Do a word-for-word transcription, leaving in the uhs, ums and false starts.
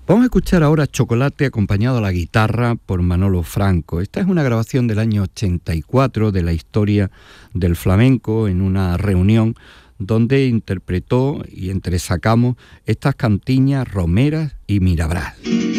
Vamos a escuchar ahora Chocolate acompañado a la guitarra por Manolo Franco. Esta es una grabación del año ochenta y cuatro de la historia del flamenco en una reunión donde interpretó y entresacamos estas cantiñas romeras y Mirabrás.